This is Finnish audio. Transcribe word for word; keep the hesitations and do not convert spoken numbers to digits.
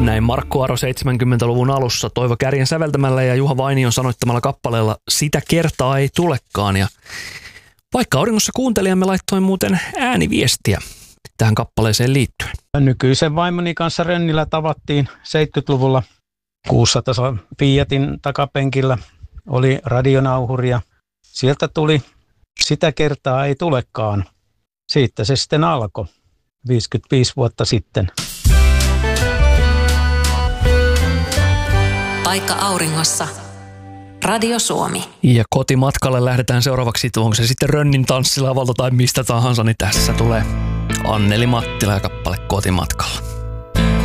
Näin Markku Aro seitsemänkymmentäluvun alussa Toivo Kärjen säveltämällä ja Juha Vainion sanoittamalla kappaleella Sitä kertaa ei tulekaan. Ja vaikka auringossa kuuntelijamme laittoi muuten ääniviestiä tähän kappaleeseen liittyen. Nykyisen vaimoni kanssa Rönnillä tavattiin seitsemänkymmentäluvulla kuusisataa Fiatin takapenkillä. Oli radionauhuri ja sieltä tuli Sitä kertaa ei tulekaan. Siitä se sitten alkoi viisikymmentäviisi vuotta sitten. Paikka auringossa. Radio Suomi. Ja kotimatkalle lähdetään seuraavaksi, onko se sitten Rönnin tanssilavalta tai mistä tahansa, niin tässä tulee Anneli Mattila ja kappale Kotimatkalla.